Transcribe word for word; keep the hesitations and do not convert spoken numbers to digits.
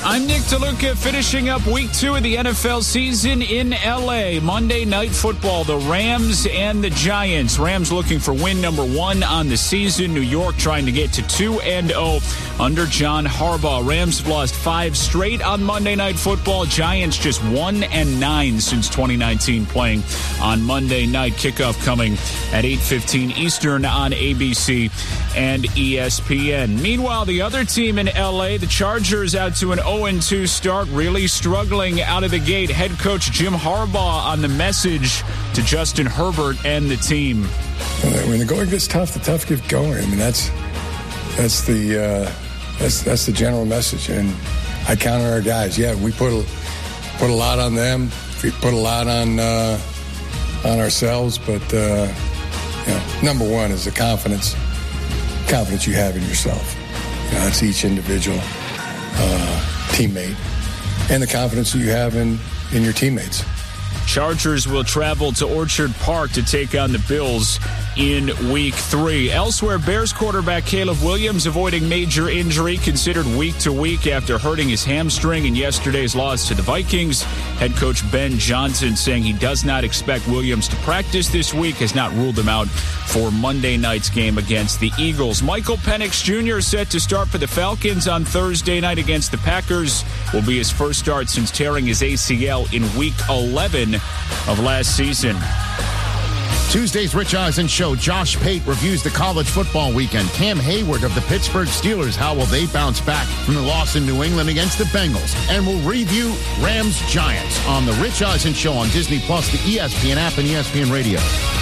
I'm Nick DeLuca, finishing up week two of the N F L season in L A. Monday Night Football, the Rams and the Giants. Rams looking for win number one on the season. New York trying to get to two and oh under John Harbaugh. Rams have lost five straight on Monday Night Football. Giants just one and nine since twenty nineteen, playing on Monday night. Kickoff coming at eight fifteen Eastern on A B C and E S P N. Meanwhile, the other team in L A, the Chargers, out to an oh and two start, really struggling out of the gate. Head coach Jim Harbaugh on the message to Justin Herbert and the team. When the going gets tough, the tough get going. I mean, that's that's the uh, that's that's the general message. And I count on our guys. Yeah, we put a, put a lot on them. We put a lot on uh, on ourselves. But uh, you know, number one is the confidence confidence you have in yourself. You know, that's each individual uh, teammate, and the confidence that you have in, in your teammates. Chargers will travel to Orchard Park to take on the Bills in week three. Elsewhere, Bears quarterback Caleb Williams avoiding major injury, considered week to week after hurting his hamstring in yesterday's loss to the Vikings. Head coach Ben Johnson saying he does not expect Williams to practice this week, has not ruled him out for Monday night's game against the Eagles. Michael Penix Junior is set to start for the Falcons on Thursday night against the Packers. Will be his first start since tearing his A C L in week eleven of last season. Tuesday's Rich Eisen Show, Josh Pate reviews the college football weekend. Cam Hayward of the Pittsburgh Steelers, how will they bounce back from the loss in New England against the Bengals? And we'll review Rams Giants on the Rich Eisen Show on Disney Plus, the E S P N app, and E S P N Radio.